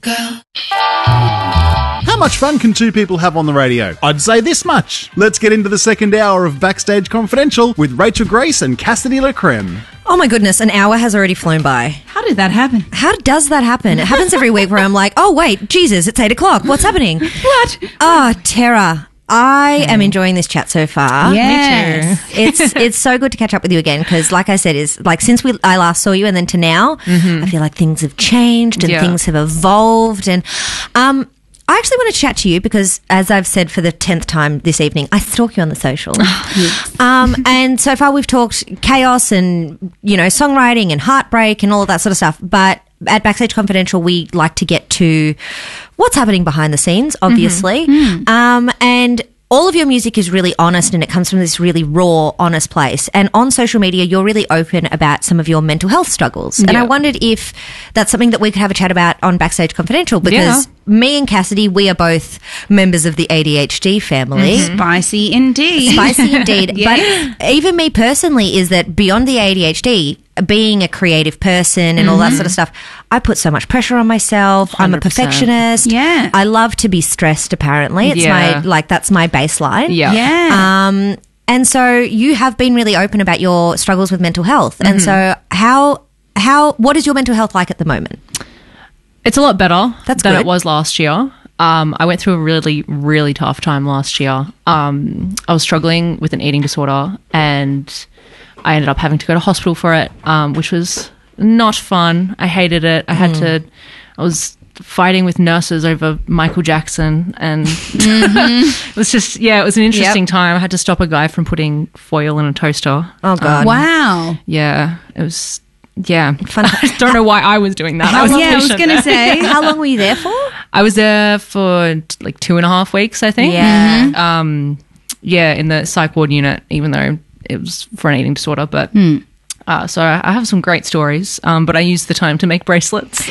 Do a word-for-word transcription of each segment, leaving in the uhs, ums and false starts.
Girl. How much fun can two people have on the radio? I'd say this much. Let's get into the second hour of Backstage Confidential with Rachel Grace and Cassidy LaCreme. Oh my goodness, an hour has already flown by. How did that happen? How does that happen? It happens every week where I'm like, oh wait, Jesus, it's eight o'clock. What's happening? What? Oh, Tara. I am enjoying this chat so far. Yes. Me too. It's it's so good to catch up with you again because, like I said, is like since we I last saw you and then to now, mm-hmm. I feel like things have changed and yeah. things have evolved. And um, I actually want to chat to you because, as I've said for the tenth time this evening, I stalk you on the socials. Yes. Um, and so far we've talked chaos and, you know, songwriting and heartbreak and all of that sort of stuff. But at Backstage Confidential, we like to get to what's happening behind the scenes, obviously. Mm-hmm. Mm. Um, and all of your music is really honest and it comes from this really raw, honest place. And on social media, you're really open about some of your mental health struggles. And Yeah. I wondered if that's something that we could have a chat about on Backstage Confidential because Yeah. me and Cassidy, we are both members of the A D H D family. Mm-hmm. Spicy indeed. Spicy indeed. Yeah. But even me personally is that beyond the A D H D, being a creative person and all that sort of stuff, I put so much pressure on myself. I'm a one hundred percent. perfectionist. Yeah. I love to be stressed, apparently. It's Yeah. my, like, that's my baseline. Yeah. Yeah. Um, and so you have been really open about your struggles with mental health. And so how, how, what is your mental health like at the moment? It's a lot better That's than good. it was last year. Um, I went through a really, really tough time last year. Um, I was struggling with an eating disorder and I ended up having to go to hospital for it, um, which was not fun. I hated it. I had to, I was fighting with nurses over Michael Jackson and it was just, yeah, it was an interesting Yep. time. I had to stop a guy from putting foil in a toaster. Oh, God. Wow. Yeah, it was, yeah. Fun. I don't know why I was doing that. I was Yeah, I was patient going to there. say. How long were you there for? I was there for like two and a half weeks, I think. Yeah. Mm-hmm. Um, yeah, in the psych ward unit, even though it was for an eating disorder. But uh, so I I have some great stories, um, but I used the time to make bracelets.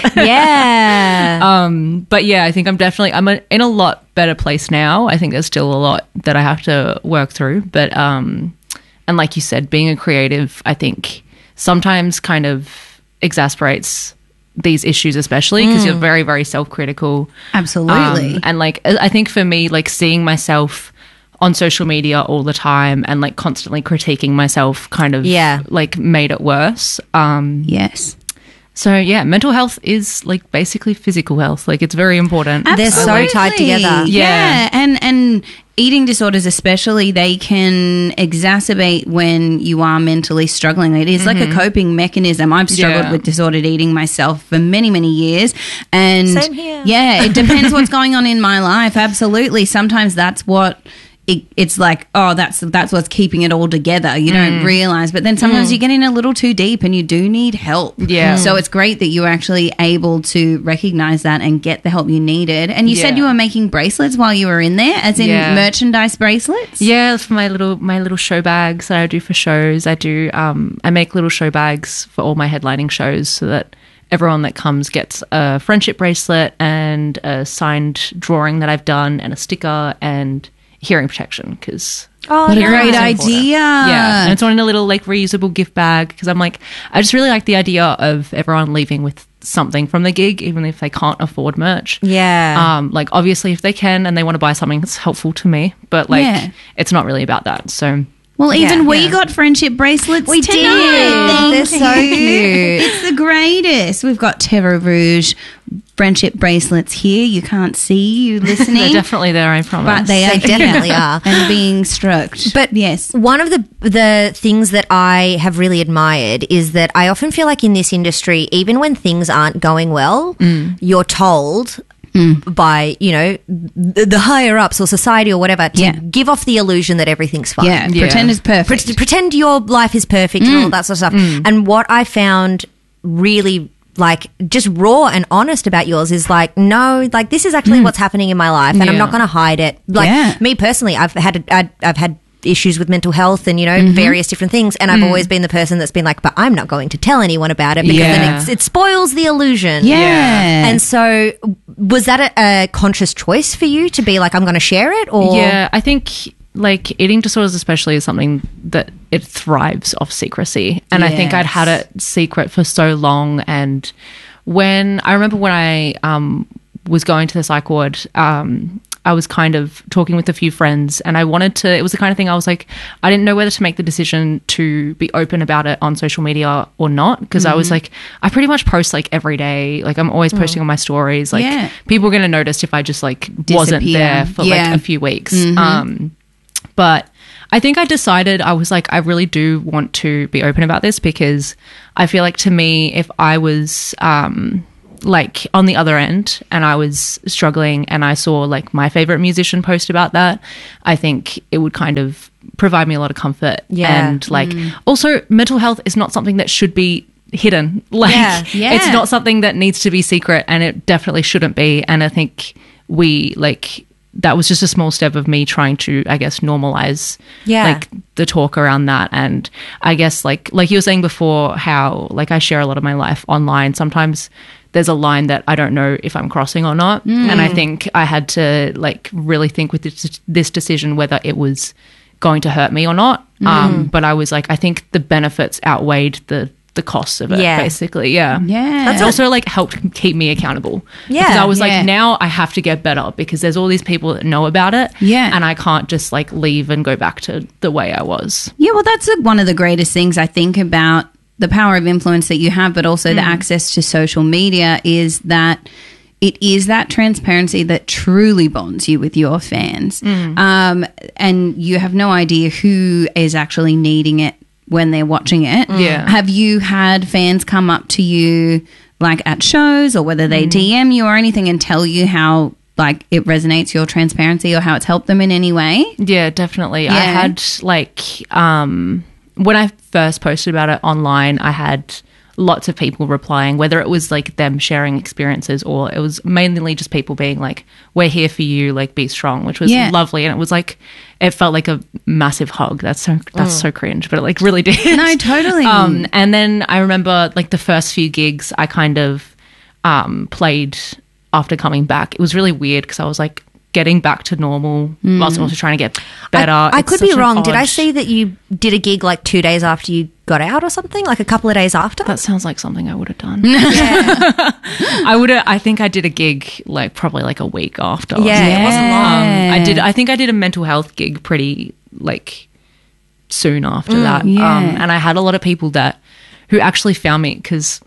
Yeah. um, but yeah, I think I'm definitely, I'm a, in a lot better place now. I think there's still a lot that I have to work through. But, um, and like you said, being a creative, I think sometimes kind of exasperates these issues, especially because you're very, very self-critical. Absolutely. Um, and like, I I think for me, like seeing myself on social media all the time and like constantly critiquing myself kind of Yeah. like made it worse. Um, Yes. so yeah, mental health is like basically physical health. Like it's very important. They're so tied Absolutely. together. Yeah. Yeah. And and eating disorders especially, they can exacerbate when you are mentally struggling. It is like a coping mechanism. I've struggled Yeah. with disordered eating myself for many, many years. And Same here. yeah, it depends what's going on in my life. Absolutely. Sometimes that's what it, it's like, oh, that's that's what's keeping it all together. You don't realize. But then sometimes you get in a little too deep and you do need help. Yeah. So it's great that you were actually able to recognize that and get the help you needed. And you said Yeah. you were making bracelets while you were in there, as in Yeah. merchandise bracelets? Yeah, for my little my little show bags that I do for shows. I do um I make little show bags for all my headlining shows so that everyone that comes gets a friendship bracelet and a signed drawing that I've done and a sticker and hearing protection because Oh, What a nice. great important. idea. Yeah, and it's on a little like reusable gift bag because I'm like, I just really like the idea of everyone leaving with something from the gig, even if they can't afford merch. Yeah. Um, like obviously if they can and they want to buy something that's helpful to me, but like Yeah. it's not really about that. So Well, even Yeah, we yeah. got friendship bracelets We tonight. did. Thank They're so you. cute. It's the greatest. We've got Terra Rouge friendship bracelets here. You can't see you listening. they're definitely there, I promise. But they They are definitely are. and being stroked. But yes, one of the the things that I have really admired is that I often feel like in this industry, even when things aren't going well, you're told by, you know, the, the higher ups or society or whatever to Yeah. give off the illusion that everything's fine. yeah, Yeah. pretend is perfect. Pretend, pretend your life is perfect and all that sort of stuff. And what I found really like just raw and honest about yours is like, no, like this is actually what's happening in my life and I'm Yeah. not going to hide it. Like Yeah. me personally, I've had, I've, I've had issues with mental health and, you know, various different things. And I've always been the person that's been like, but I'm not going to tell anyone about it because then Yeah. it's, it spoils the illusion. yeah. And so was that a, a conscious choice for you to be like, I'm going to share it or? Yeah, I think like eating disorders especially is something that it thrives off secrecy. And I think I'd had it secret for so long. And when I remember when I um, was going to the psych ward, um, I was kind of talking with a few friends, and I wanted to, it was the kind of thing I was like, I didn't know whether to make the decision to be open about it on social media or not, because mm-hmm. I was like, I pretty much post like every day. Like I'm always mm. posting on my stories. Like yeah. people are going to notice if I just like Disappear. wasn't there for yeah. like a few weeks. Mm-hmm. Um, but I think I decided, I was like, I really do want to be open about this, because I feel like to me, if I was, um, like on the other end and I was struggling and I saw like my favorite musician post about that, I think it would kind of provide me a lot of comfort. Yeah. And like mm. also mental health is not something that should be hidden. Like yeah. Yeah. it's not something that needs to be secret, and it definitely shouldn't be. And I think we like that was just a small step of me trying to, I guess, normalize yeah. like the talk around that. And I guess like like you were saying before, how like I share a lot of my life online. Sometimes there's a line that I don't know if I'm crossing or not. Mm. And I think I had to like really think with this, this decision whether it was going to hurt me or not. Mm. Um, but I was like, I think the benefits outweighed the the costs of it, yeah. basically. Yeah. Yeah. That's also like helped keep me accountable. Yeah. Because I was Yeah. like, now I have to get better, because there's all these people that know about it. Yeah. And I can't just like leave and go back to the way I was. Yeah, well, that's like one of the greatest things I think about the power of influence that you have, but also mm. the access to social media, is that it is that transparency that truly bonds you with your fans. Mm. Um, and you have no idea who is actually needing it when they're watching it. Yeah. Have you had fans come up to you like at shows, or whether they mm. D M you or anything and tell you how like it resonates, your transparency, or how it's helped them in any way? Yeah, definitely. Yeah. I had like um when I first posted about it online, I had lots of people replying, whether it was like them sharing experiences, or it was mainly just people being like, we're here for you, like be strong, which was Yeah. lovely. And it was like, it felt like a massive hug. That's so that's Mm. so cringe, but it like really did. No, totally. Um, and then I remember like the first few gigs I kind of um, played after coming back. It was really weird, because I was like getting back to normal Mm. whilst also trying to get better. I, I It's could such be an wrong. Did I odd- see that you did a gig like two days after you got out or something? Like a couple of days after? That sounds like something I would have done. I would have. I think I did a gig like probably like a week after. Yeah, it wasn't long. Um, I did. I think I did a mental health gig pretty like soon after that. yeah. Um, and I had a lot of people that who actually found me, because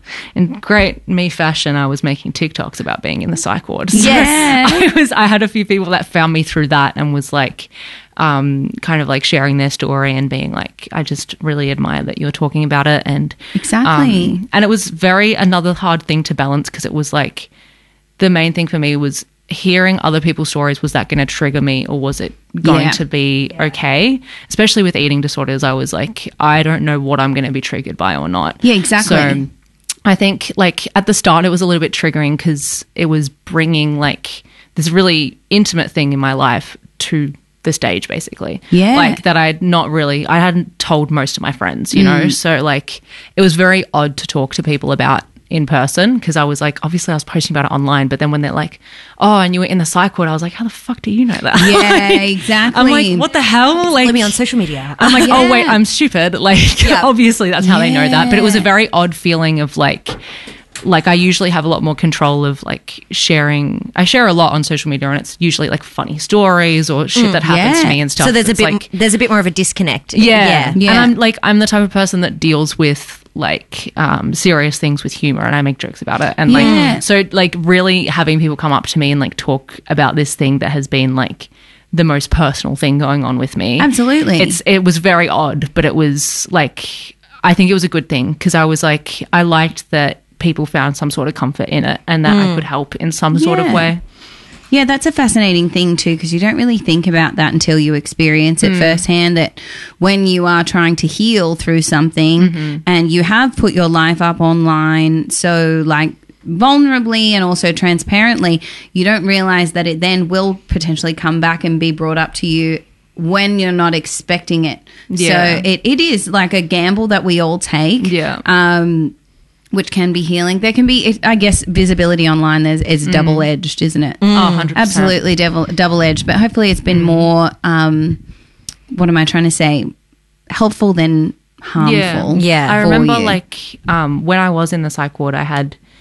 in great me fashion, I was making TikToks about being in the psych ward. So Yes. I was. I had a few people that found me through that and was like, um, kind of like sharing their story and being like, I just really admire that you're talking about it. And Exactly. um, and it was very another hard thing to balance, because it was like the main thing for me was hearing other people's stories. Was that going to trigger me, or was it going Yeah. to be okay? Especially with eating disorders, I was like, I don't know what I'm going to be triggered by or not. Yeah, exactly. So I think like at the start it was a little bit triggering, because it was bringing like this really intimate thing in my life to the stage, basically. Yeah. Like that I'd not really, I hadn't told most of my friends, you know? So like it was very odd to talk to people about in person, because I was like, obviously I was posting about it online, but then when they're like, oh, and you were in the psych ward, I was like, how the fuck do you know that? Yeah, Like, exactly. I'm like, what the hell? Like, Follow me on social media. I'm like, Yeah. oh wait, I'm stupid. Like, Yeah. obviously that's how they know that. But it was a Yeah. very odd feeling of like, like I usually have a lot more control of like sharing. I share a lot on social media, and it's usually like funny stories or shit that happens yeah. to me and stuff. So there's a It's bit like, there's a bit more of a disconnect. yeah. Yeah. And I'm like, I'm the type of person that deals with like um, serious things with humor, and I make jokes about it. And like, Yeah. so like really having people come up to me and like talk about this thing that has been like the most personal thing going on with me. Absolutely. It's, it was very odd, but it was like, I think it was a good thing, because I was like, I liked that people found some sort of comfort in it, and that I could help in some sort of Yeah. way. Yeah, that's a fascinating thing too, because you don't really think about that until you experience it firsthand, that when you are trying to heal through something and you have put your life up online so like vulnerably and also transparently, you don't realize that it then will potentially come back and be brought up to you when you're not expecting it. Yeah. So it, it is like a gamble that we all take. Yeah. Um, which can be healing. There can be, I guess, visibility online is, is double-edged, isn't it? Oh, one hundred percent. Absolutely double, double-edged. But hopefully it's been more, um, what am I trying to say, helpful than harmful. Yeah. I for remember you. like um, when I was in the psych ward, I had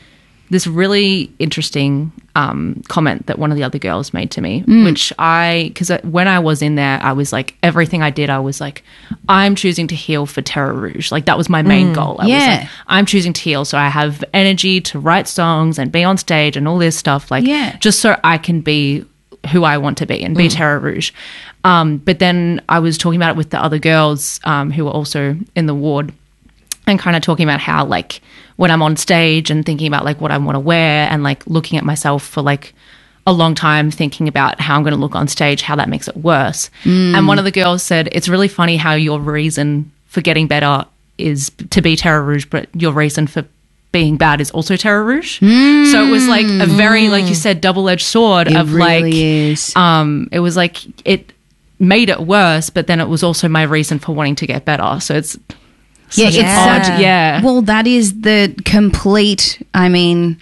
this really interesting um, comment that one of the other girls made to me, Mm. which I, because when I was in there, I was like, everything I did, I was like, I'm choosing to heal for Terre Rouge. Like that was my main goal. I was yeah. like, I'm choosing to heal so I have energy to write songs and be on stage and all this stuff. Like Yeah. just so I can be who I want to be and be Mm. Terre Rouge. Um, but then I was talking about it with the other girls um, who were also in the ward and kind of talking about how like when I'm on stage and thinking about like what I want to wear and like looking at myself for like a long time thinking about how I'm going to look on stage, how that makes it worse. Mm. And one of the girls said, it's really funny how your reason for getting better is to be Terre Rouge, but your reason for being bad is also Terre Rouge. Mm. So it was like a very, like you said, double-edged sword It of really like, is. um, it was like it made it worse, but then it was also my reason for wanting to get better. So it's Yeah, such it's an odd, such- yeah. Well, that is the complete, I mean,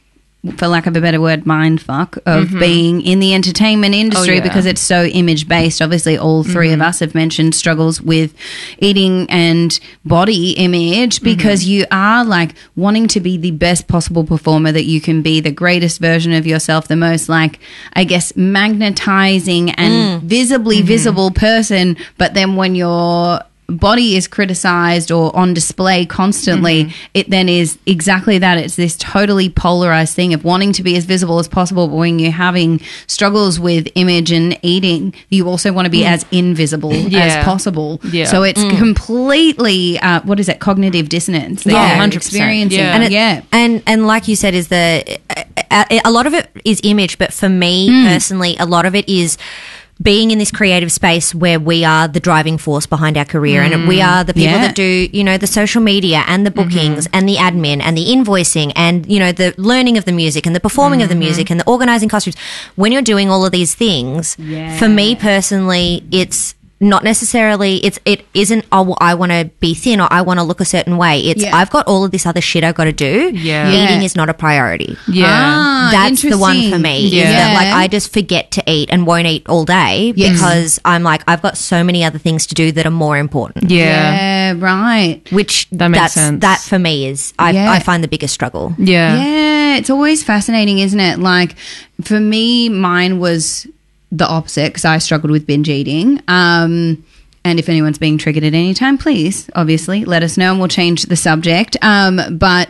for lack of a better word, mind fuck of being in the entertainment industry Oh, yeah. because it's so image based. Obviously, all three of us have mentioned struggles with eating and body image because you are like wanting to be the best possible performer that you can be, the greatest version of yourself, the most like, I guess, magnetizing and visibly visible person. But then when you're body is criticized or on display constantly, Mm-hmm. it then is exactly that. It's this totally polarized thing of wanting to be as visible as possible, but when you're having struggles with image and eating, you also want to be as invisible as Yeah. possible. Yeah. So it's completely, uh, what is it, cognitive dissonance that Yeah. you're one hundred percent. experiencing. Yeah. And it, yeah. and and like you said, is the a, a lot of it is image, but for me personally, a lot of it is being in this creative space where we are the driving force behind our career and we are the people Yeah. that do, you know, the social media and the bookings and the admin and the invoicing and, you know, the learning of the music and the performing of the music and the organizing costumes. When you're doing all of these things, Yeah. for me personally, it's not necessarily, it's, it isn't, oh, well, I want to be thin or I want to look a certain way. It's, Yeah. I've got all of this other shit I've got to do. Yeah. Eating Yeah. is not a priority. Yeah. Ah, That's the one for interesting. me. Is Yeah. that like I just forget to eat and won't eat all day Yes. because I'm like I've got so many other things to do that are more important. Yeah. Yeah, right. Which That makes that's, sense. That for me is I, Yeah. I find the biggest struggle. Yeah. Yeah, it's always fascinating, isn't it? Like for me, mine was the opposite because I struggled with binge eating. Um, and if anyone's being triggered at any time, please, obviously, let us know and we'll change the subject. Um, but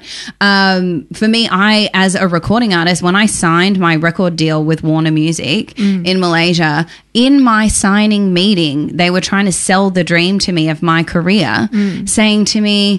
um, for me, I, as a recording artist, when I signed my record deal with Warner Music in Malaysia, in my signing meeting, they were trying to sell the dream to me of my career, saying to me,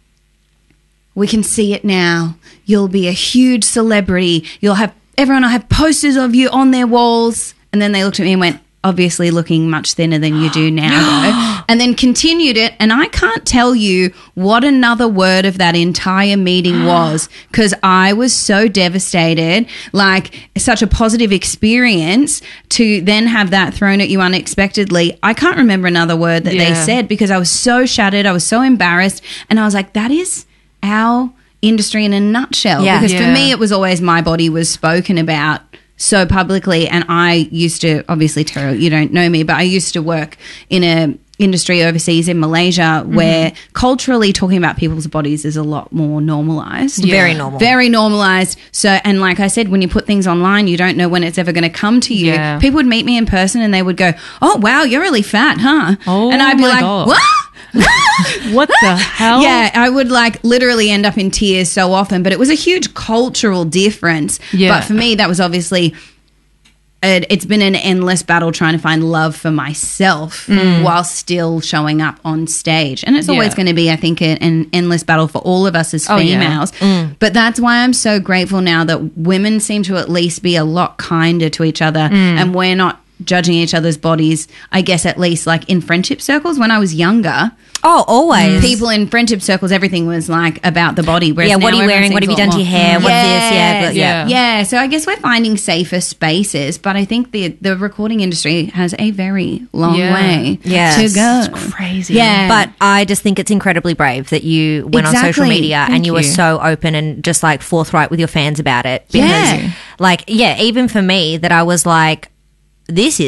we can see it now. You'll be a huge celebrity. You'll have everyone will have posters of you on their walls. And then they looked at me and went, obviously looking much thinner than you do now, though. And then continued it. And I can't tell you what another word of that entire meeting was because I was so devastated, like such a positive experience to then have that thrown at you unexpectedly. I can't remember another word that they Yeah. said because I was so shattered. I was so embarrassed. And I was like, that is our industry in a nutshell. Yeah. Because for Yeah. me, it was always my body was spoken about so publicly. And I used to, obviously, Tara, you don't know me, but I used to work in a industry overseas in Malaysia where culturally talking about people's bodies is a lot more normalized. Yeah. Very normal. Very normalized. So, and like I said, when you put things online, you don't know when it's ever going to come to you. Yeah. People would meet me in person and they would go, "Oh, wow, you're really fat, huh?" Oh and I'd be my like, God. "What?" What the hell? Yeah, I would like literally end up in tears so often, but it was a huge cultural difference. Yeah. But for me, that was obviously, it, it's been an endless battle trying to find love for myself while still showing up on stage. And it's always Yeah. going to be, I think, an, an endless battle for all of us as Oh, yeah. females. But that's why I'm so grateful now that women seem to at least be a lot kinder to each other and we're not judging each other's bodies, I guess, at least like in friendship circles. When I was younger, Oh, always. people in friendship circles, everything was like about the body. Whereas Yeah, what now are you everyone wearing? What seems have you a lot done to your more- hair? What's this? Yeah, but- yeah, yeah. yeah. So I guess we're finding safer spaces, but I think the the recording industry has a very long Yeah. way Yes. to go. It's crazy. Yeah, But I just think it's incredibly brave that you went on social Exactly. media Thank and you were you. so open and just like forthright with your fans about it. Because, Yeah. like, yeah, even for me, that I was like, this is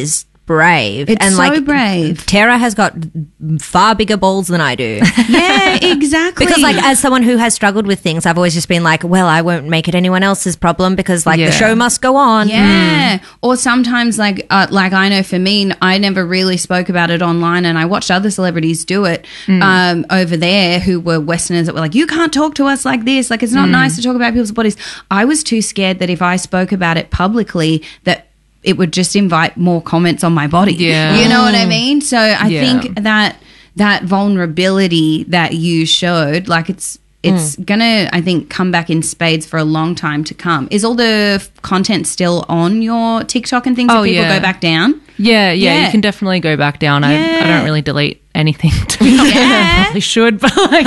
brave. It's and so like brave. Tara has got far bigger balls than I do. Yeah, exactly. Because like as someone who has struggled with things, I've always just been like, well, I won't make it anyone else's problem because like Yeah. the show must go on. Yeah. Or sometimes like uh, like I know for me, I never really spoke about it online, and I watched other celebrities do it um, over there who were Westerners that were like, you can't talk to us like this. Like it's not nice to talk about people's bodies. I was too scared that if I spoke about it publicly that it would just invite more comments on my body. Yeah. You know what I mean? So I Yeah. think that that vulnerability that you showed, like it's it's gonna, I think, come back in spades for a long time to come. Is all the f- content still on your TikTok and things? Oh, that people yeah. go back down? Yeah, yeah, Yeah. you can definitely go back down. I, Yeah. I don't really delete anything, to be honest. Yeah. I probably should, but like,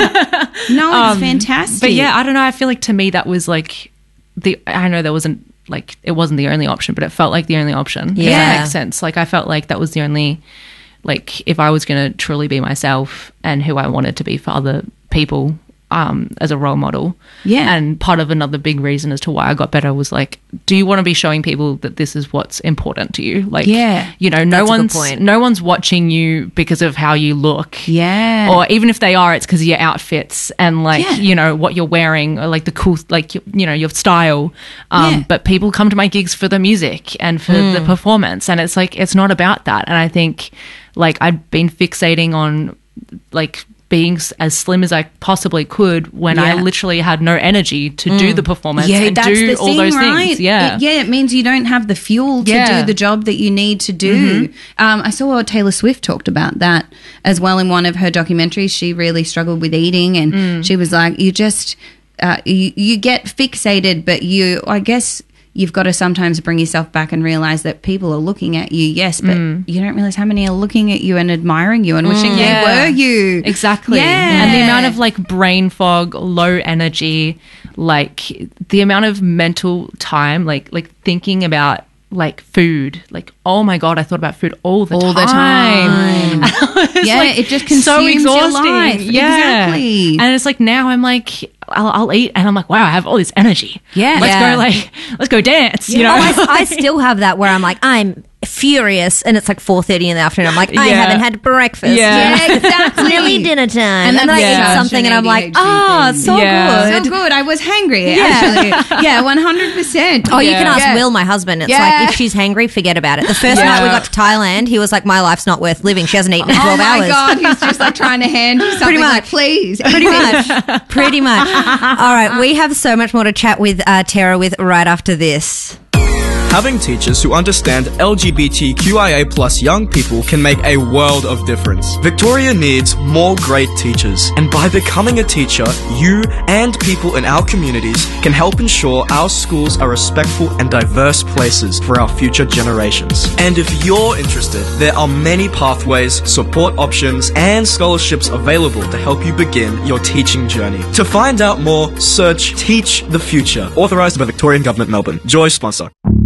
No, it's fantastic. but yeah, I don't know. I feel like to me that was like the. I know there wasn't like it wasn't the only option, but it felt like the only option. If Yeah. that makes sense. Like I felt like that was the only. Like if I was going to truly be myself and who I wanted to be for other people, um, as a role model. Yeah. And part of another big reason as to why I got better was like, do you want to be showing people that this is what's important to you? Like, Yeah. you know, no That's a good one's point. no one's watching you because of how you look. Yeah. Or even if they are, it's because of your outfits and like, Yeah. you know, what you're wearing or like the cool, like, you you know, your style. Um, Yeah. But people come to my gigs for the music and for the performance. And it's like, it's not about that. And I think like I'd been fixating on like being s- as slim as I possibly could when I Yeah. literally had no energy to do the performance Yeah, and that's do the all thing, those right? things. Yeah. It, yeah, it means you don't have the fuel to Yeah. do the job that you need to do. Um, I saw Taylor Swift talked about that as well in one of her documentaries. She really struggled with eating, and she was like, "You just uh, you, you get fixated, but you, I guess." You've got to sometimes bring yourself back and realize that people are looking at you, yes, but you don't realize how many are looking at you and admiring you and wishing Yeah. they were you. Exactly. Yeah. And the amount of like brain fog, low energy, like the amount of mental time, like like thinking about like food, like oh my god, I thought about food all the All time. the time. It's, Yeah, like, it just so consumes your exhausting. life. Yeah. Exactly. And it's like now I'm like I'll, I'll eat and I'm like wow, I have all this energy. Yeah. let's Yeah. go like let's go dance. You know, Oh, I, I still have that where I'm like, I'm furious and it's like four thirty in the afternoon. I'm like, I Yeah. haven't had breakfast. Yeah. Yeah, exactly. It's nearly dinner time. And, And then I that's eat such something an and I'm like, A D H D oh, thing. it's so Yeah. good. So good. I was hangry, actually. Yeah, one hundred percent. Oh, you can Yeah. ask Yeah. Will, my husband. It's Yeah. like, if she's hangry, forget about it. The first Yeah. night we got to Thailand, he was like, my life's not worth living. She hasn't eaten in Oh twelve my hours. God, he's just like trying to hand you something much. like, please. Pretty much. Pretty much. All right. We have so much more to chat with uh, Tara with right after this. Having teachers who understand L G B T Q I A plus young people can make a world of difference. Victoria needs more great teachers, and by becoming a teacher, you and people in our communities can help ensure our schools are respectful and diverse places for our future generations. And if you're interested, there are many pathways, support options, and scholarships available to help you begin your teaching journey. To find out more, search Teach the Future, authorised by Victorian Government Melbourne. Joy sponsor.